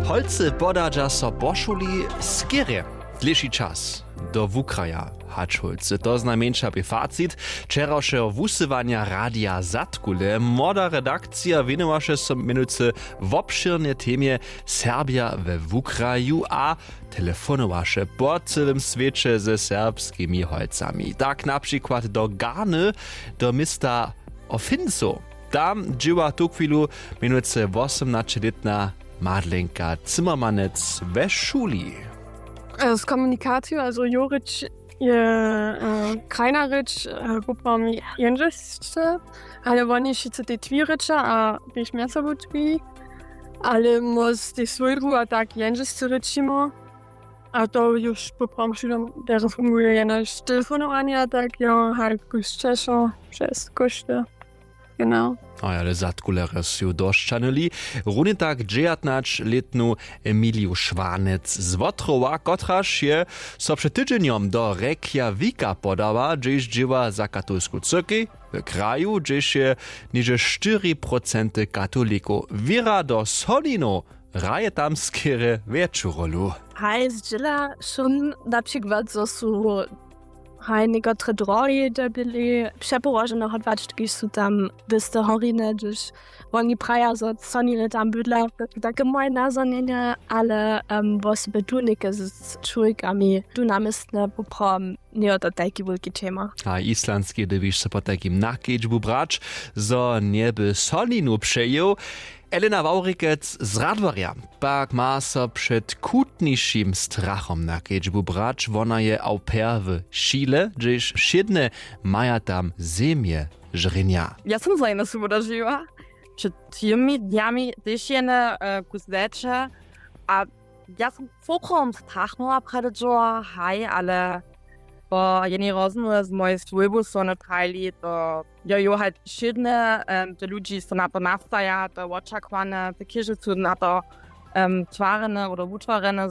Holce podadža so pošuli skierje. Dlejší čas do Wukraja hačholce. To znamenša by facit včerajšieho wusywania Radia Zatkule. Moda redakcja winowaše so minuce w obširnej témie Serbia we Wukraju a telefonowaše po celym svete ze serbskimi holcami. Tak na przykład do Garny, do mista Ofinco. Tam dżyła tu chwilu minuce 18-letna Madlenka Zimmermanec we szuli. Z komunikacją, also Juric je Krajnaric grupom jędrzejsze, ale oni sice te twiricze, a byś mnie sobie twi, ale może te swojru, a tak jędrzejsze recimo, a to już grupom szulom, der funguje jeno telefonowanie, tak ja halt guszczeszo przez koszty. Genau. Ale Zatkulere su doščanili. Rune tak 19-letnu Emiliu Švanec z Wotrowa, kotraž je so před tydzieniem do Reykjavika podała, gdzieś dzieła za katolską cyrkiw w kraju, gdzieś je niže 4% katolików. Wiera do Solino raje tam skiery większą rolę. Hej, zdziela schon na przykład, że są niektóre drogi, które były przepołożone odwaczki, są tam wyste horiny, gdyż oni praja, że są nie tam bydla. Takie moje nazwanie, ale was betunike z człowiekami, tu namysne poprom nie to taki wielki temat. A islandzki dywisz se po takim nakiedźbu brać, zo nieby solinu przejął. Elena Waurikec z Radworja pak ma so przed kutniejszym strachom na kiedźbu brać. Wona je au pair w Chile, gdzieś wszedne maja tam ziemię żrenia. Ja sam zajmę sobie wydarzyła. Przed tymi dniami też jene kuzlecze, a ja sam fokom strachnęła przededżoła, haj, ale bo jeni rozmowy z mojej swojbu są natrajli, to ja halt wszedne te ludzi są na to nastaja, to oczekwane, te kierzy są na to twarene oder utwarene,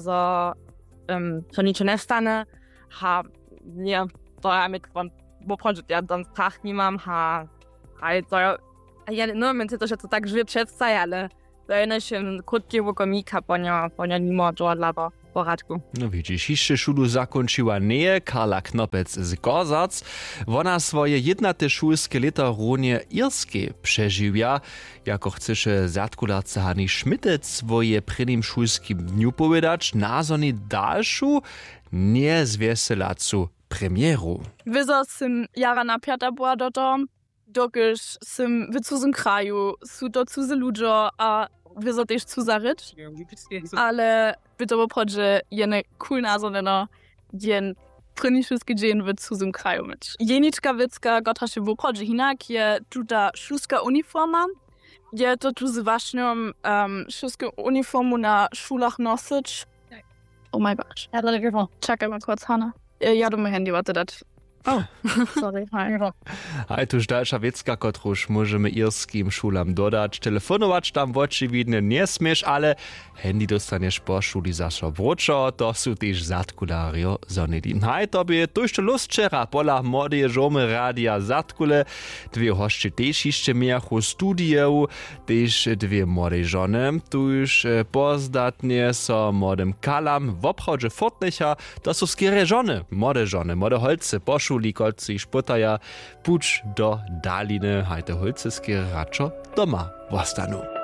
so nič nestane, ha, nie, to ja mit von, bo projet ja tam strach nie mam, ha, to ja no, men to się to tak żyje przedstaje, ale to jest krótkiego komika, ponia nie ma dla poradku. No widzisz, jeszcze szulu zakończyła nie Karla Knopec z Gorzac. Wona swoje jednate szulskie lata runie irskie przeżyła. Jako chcesz zatkularce Hani Schmittec swoje prynym szulskim dniu powiedzieć, nazwani dalszą niezweselacu premieru. Wieso sim jara na piata była dotąd, dokiż sim w cudzym kraju, są to cudzy ludzie, a wieso też cuzaryć, ale to pochodzi jene cool nazoneno, jen pryni wszystkie dzień w cudzym kraju mieć. Jeniczka wycka, gotra się pochodzi hinak, je tuta szulska uniforma, je to tu z wasznią szulską uniformu na szulach nosić. Oh my gosh. Ja to tylko czekaj mal kurz, Hanna. Ja do mój handy, warte dat. Oh, sorry. A tuż dalsza wiecka, kotruż możemy irskim szulam dodać. Telefonować tam oczywiście nie smiesz, ale handy dostaniesz po szuli za wróczo, to są też Zatkulario zonili. Hej tobie, tuż to lust wczera, pola młodej żomy Radia Zatkule, dwie hoszczy też jeszcze miachu studieł, też dwie młode żony, tuż pozdatnie so młodym kalam w obchodzie fortnicha, to są skiery żony, młode holce, poszuli kolcy i szpotaja, pucz do daliny, hajte holce skiery raczo doma wostanu.